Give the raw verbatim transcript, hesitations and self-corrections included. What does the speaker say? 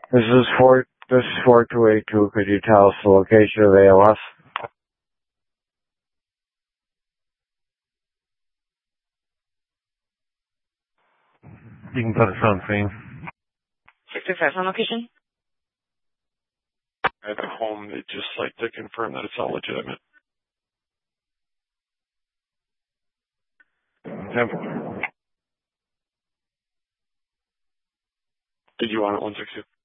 This is four. This is four two eight two. Could you tell us the location of A L S? You can put us on scene. six six five on location. At the home, they just like to confirm that it's all legitimate. Yep. Did you want it one six two?